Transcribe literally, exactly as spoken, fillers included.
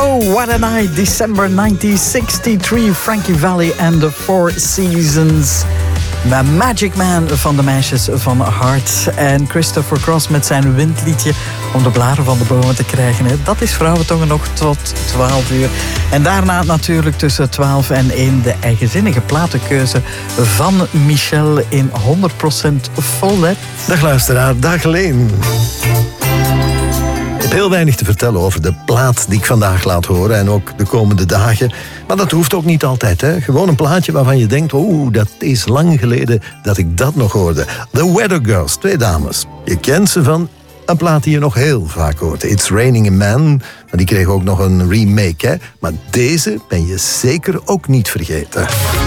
Oh, what a night, December nineteen sixty-three, Frankie Valli and the Four Seasons. The Magic Man van de meisjes van Heart. En Christopher Cross met zijn windliedje om de blaren van de bomen te krijgen. Dat is Vrouwentongen nog tot twaalf uur. En daarna natuurlijk tussen twaalf en één de eigenzinnige platenkeuze van Michel in honderd procent Vollet. Dag luisteraar, dag Leen. Ik heb heel weinig te vertellen over de plaat die ik vandaag laat horen en ook de komende dagen. Maar dat hoeft ook niet altijd, hè. Gewoon een plaatje waarvan je denkt, oeh, dat is lang geleden dat ik dat nog hoorde. The Weather Girls, twee dames. Je kent ze van een plaat die je nog heel vaak hoort. It's Raining a Man, maar die kreeg ook nog een remake, hè. Maar deze ben je zeker ook niet vergeten.